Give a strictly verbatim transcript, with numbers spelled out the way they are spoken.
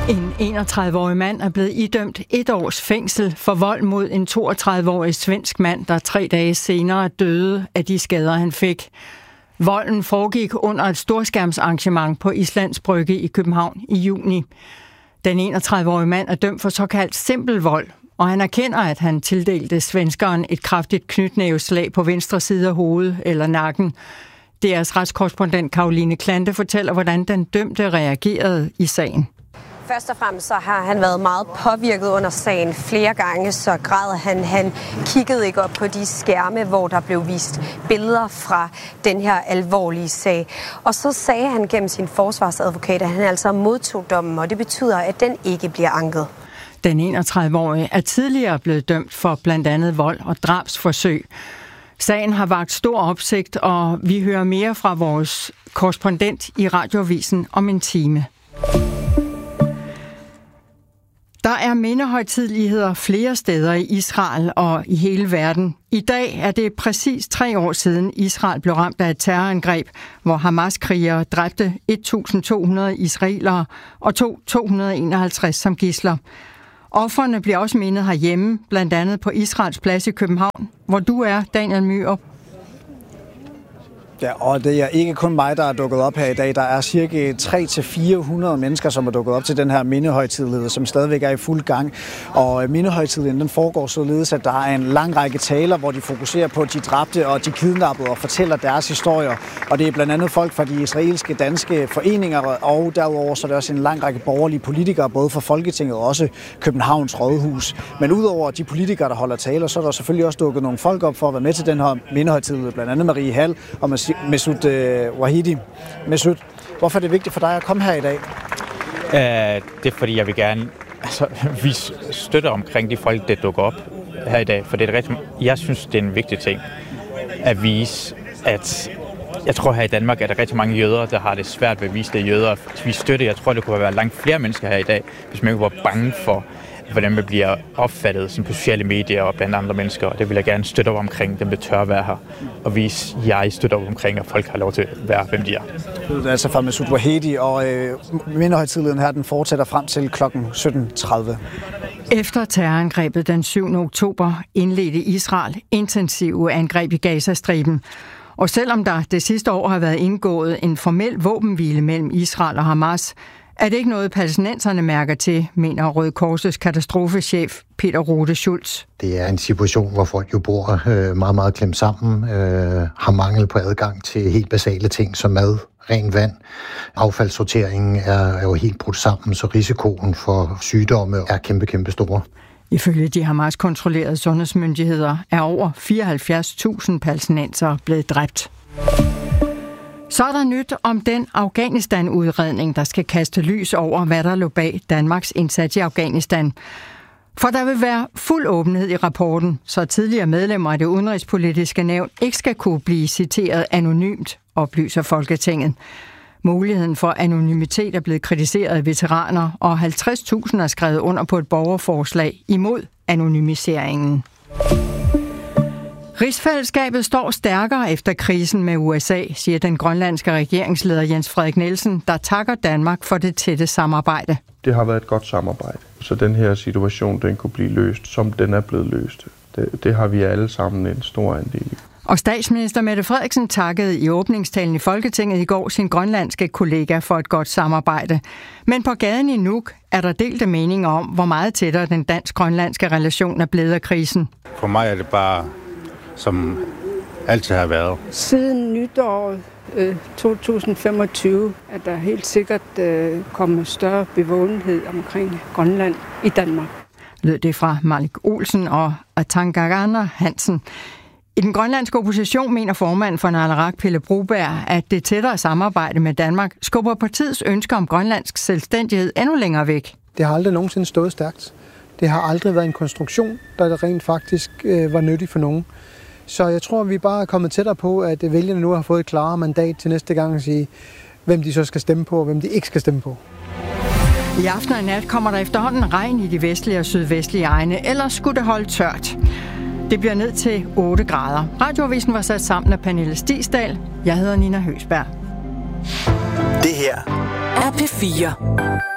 En enogtredive-årig mand er blevet idømt et års fængsel for vold mod en toogtredive-årig svensk mand, der tre dage senere døde af de skader, han fik. Volden foregik under et storskærmsarrangement på Islands Brygge i København i juni. Den enogtredive-årige mand er dømt for såkaldt simpel vold, og han erkender, at han tildelte svenskeren et kraftigt knytnæveslag på venstre side af hovedet eller nakken. D R's retskorrespondent Caroline Klante fortæller, hvordan den dømte reagerede i sagen. Først og fremmest så har han været meget påvirket under sagen flere gange, så græd han. Han kiggede ikke op på de skærme, hvor der blev vist billeder fra den her alvorlige sag. Og så sagde han gennem sin forsvarsadvokat, at han altså modtog dommen, og det betyder, at den ikke bliver anket. Den enogtredive-årige er tidligere blevet dømt for blandt andet vold og drabsforsøg. Sagen har vakt stor opsigt, og vi hører mere fra vores korrespondent i Radioavisen om en time. Der er mindehøjtideligheder flere steder i Israel og i hele verden. I dag er det præcis tre år siden Israel blev ramt af et terrorangreb, hvor Hamas-krigere dræbte et tusind to hundrede israelere og tog to hundrede og enoghalvtreds som gidsler. Ofrene bliver også mindet herhjemme, blandt andet på Israels Plads i København, hvor du er, Daniel Myrup. Ja, og det er ikke kun mig, der er dukket op her i dag. Der er cirka tre hundrede til fire hundrede mennesker, som er dukket op til den her mindehøjtidelighed, som stadigvæk er i fuld gang. Og mindehøjtideligheden, den foregår således, at der er en lang række taler, hvor de fokuserer på de dræbte og de kidnappede og fortæller deres historier. Og det er blandt andet folk fra de israelske danske foreninger, og derudover så er der også en lang række borgerlige politikere, både fra Folketinget og også Københavns Rådhus. Men udover de politikere, der holder taler, så er der selvfølgelig også dukket nogle folk op for at være med til den her mindehøjtidelighed. Blandt andet Marie Hall og Mesut øh, Wahidi. Mesut, hvorfor er det vigtigt for dig at komme her i dag? Uh, det er fordi, jeg vil gerne altså, vise støtte omkring de folk, der dukker op her i dag. For det er rigtig, jeg synes, det er en vigtig ting at vise, at jeg tror her i Danmark, at der er rigtig mange jøder, der har det svært ved at vise det jøder. At vise støtte. Jeg tror, det kunne være langt flere mennesker her i dag, hvis man ikke var bange for, hvordan man bliver opfattet sådan på sociale medier og blandt andre mennesker. Og det vil jeg gerne støtte op omkring, dem der tør være her. Og vise, at jeg støtter op omkring, at folk har lov til at være, hvem de er. Det er altså fra Mesut Wahidi, og øh, mindehøjtideligheden her, den fortsætter frem til klokken sytten tredive. Efter terrorangrebet den syvende oktober indledte Israel intensive angreb i Gazastriben. Og selvom der det sidste år har været indgået en formel våbenhvile mellem Israel og Hamas, er det ikke noget, palæstinenserne mærker til, mener Røde Korsets katastrofechef Peter Rode Schultz. Det er en situation, hvor folk jo bor øh, meget, meget klemt sammen, øh, har mangel på adgang til helt basale ting som mad, rent vand. Affaldssorteringen er, er jo helt brudt sammen, så risikoen for sygdomme er kæmpe, kæmpe store. Ifølge de Hamas-kontrollerede sundhedsmyndigheder er over fireoghalvfjerds tusind palæstinensere blevet dræbt. Så er der nyt om den Afghanistan-udredning, der skal kaste lys over, hvad der lå bag Danmarks indsats i Afghanistan. For der vil være fuld åbenhed i rapporten, så tidligere medlemmer af det udenrigspolitiske nævn ikke skal kunne blive citeret anonymt, oplyser Folketinget. Muligheden for anonymitet er blevet kritiseret af veteraner, og halvtreds tusind er skrevet under på et borgerforslag imod anonymiseringen. Rigsfællesskabet står stærkere efter krisen med U S A, siger den grønlandske regeringsleder Jens Frederik Nielsen, der takker Danmark for det tætte samarbejde. Det har været et godt samarbejde, så den her situation den kunne blive løst, som den er blevet løst. Det, det har vi alle sammen en stor andel i. Og statsminister Mette Frederiksen takkede i åbningstalen i Folketinget i går sin grønlandske kollega for et godt samarbejde. Men på gaden i Nuuk er der delte meninger om, hvor meget tættere den dansk-grønlandske relation er blevet af krisen. For mig er det bare som altid har været. Siden nytåret øh, to tusind femogtyve er der helt sikkert øh, kommet større bevågenhed omkring Grønland i Danmark. Lød det fra Malik Olsen og Atangagana Hansen. I den grønlandske opposition mener formanden for Naleraq, Pelle Broberg, at det tættere samarbejde med Danmark skubber partiets ønsker om grønlandsk selvstændighed endnu længere væk. Det har aldrig nogensinde stået stærkt. Det har aldrig været en konstruktion, der rent faktisk øh, var nyttig for nogen. Så jeg tror, vi bare er kommet tættere på, at vælgerne nu har fået et klarere mandat til næste gang at sige, hvem de så skal stemme på, og hvem de ikke skal stemme på. I aften og nat kommer der efterhånden regn i de vestlige og sydvestlige egne, ellers skulle det holde tørt. Det bliver ned til otte grader. Radioavisen var sat sammen af Pernille Stigsdal. Jeg hedder Nina Høsberg. Det her er P fire.